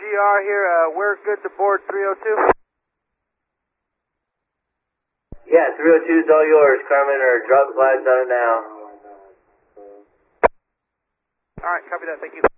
GR here. We're good to board 302. Yeah, 302 is all yours, Carmen, or drop flags on it now. Alright, copy that, thank you.